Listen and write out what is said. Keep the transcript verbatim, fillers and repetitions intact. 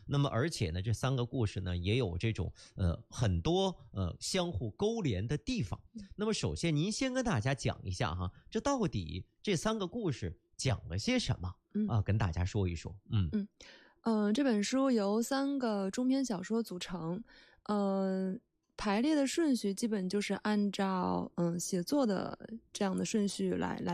那么而且呢，这三个故事呢也有这种呃很多呃相互勾连的地方。那么首先您先跟大家讲一下哈，这到底这三个故事讲了些什么？ 嗯啊，跟大家说一说。嗯嗯，呃，这本书由三个中篇小说组成，呃，排列的顺序基本就是按照嗯写作的这样的顺序来来